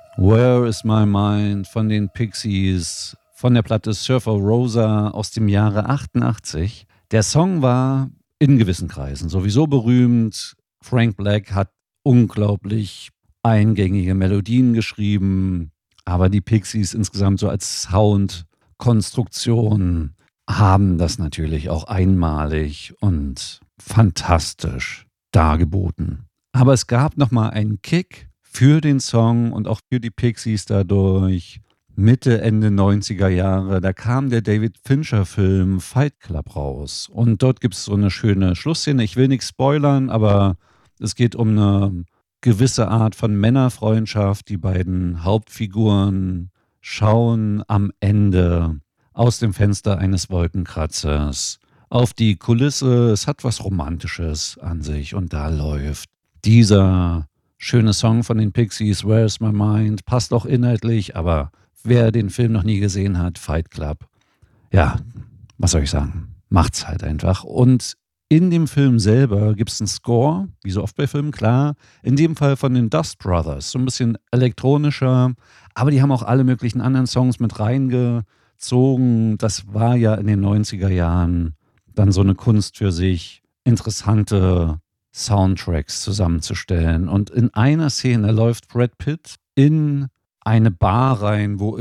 Where is My Mind von den Pixies von der Platte Surfer Rosa aus dem Jahre 88. Der Song war in gewissen Kreisen sowieso berühmt. Frank Black hat unglaublich eingängige Melodien geschrieben, aber die Pixies insgesamt so als Soundkonstruktion haben das natürlich auch einmalig und fantastisch dargeboten. Aber es gab nochmal einen Kick für den Song und auch für die Pixies dadurch. Mitte, Ende 90er Jahre, da kam der David Fincher-Film Fight Club raus. Und dort gibt es so eine schöne Schlussszene. Ich will nichts spoilern, aber es geht um eine gewisse Art von Männerfreundschaft. Die beiden Hauptfiguren schauen am Ende aus dem Fenster eines Wolkenkratzers auf die Kulisse. Es hat was Romantisches an sich und da läuft dieser schöne Song von den Pixies, Where's My Mind, passt auch inhaltlich, aber wer den Film noch nie gesehen hat, Fight Club, ja, was soll ich sagen, macht's halt einfach. Und in dem Film selber gibt es einen Score, wie so oft bei Filmen, klar, in dem Fall von den Dust Brothers, so ein bisschen elektronischer, aber die haben auch alle möglichen anderen Songs mit reingezogen. Das war ja in den 90er Jahren dann so eine Kunst für sich, interessante Soundtracks zusammenzustellen. Und in einer Szene läuft Brad Pitt in eine Bar rein, wo